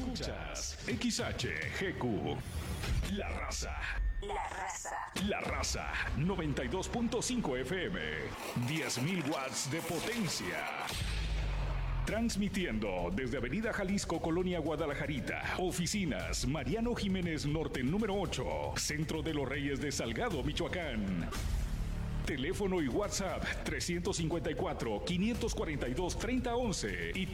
Escuchas XHGQ. La Raza. La Raza. La Raza 92.5 FM. 10.000 watts de potencia. Transmitiendo desde Avenida Jalisco, Colonia Guadalajarita. Oficinas Mariano Jiménez Norte número 8. Centro de los Reyes de Salgado, Michoacán. Teléfono y WhatsApp 354-542-3011 y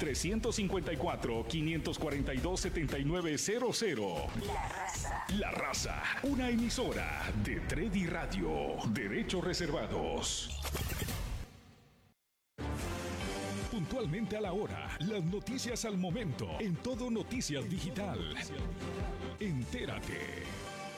354-542-7900. La Raza. La Raza, una emisora de Tredi Radio. Derechos reservados. Puntualmente a la hora, las noticias al momento, en Todo Noticias Digital. Entérate.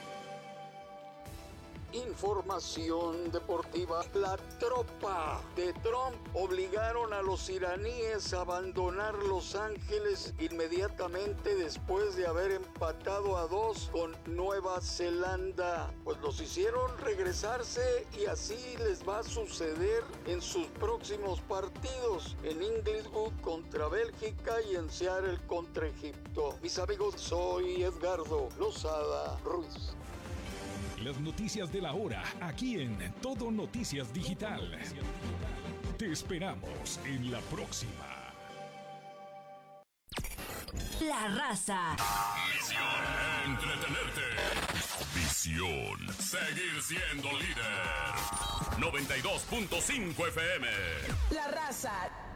Información deportiva. La tropa de Trump obligaron a los iraníes a abandonar Los Ángeles inmediatamente después de haber empatado a 2 con Nueva Zelanda. Pues los hicieron regresarse y así les va a suceder en sus próximos partidos, en Inglewood contra Bélgica y en Seattle contra Egipto. Mis amigos, soy Edgardo Lozada Ruiz. Las noticias de la hora, aquí en Todo Noticias Digital. Te esperamos en la próxima. La Raza. Misión: entretenerte. Visión: seguir siendo líder. 92.5 FM. La Raza.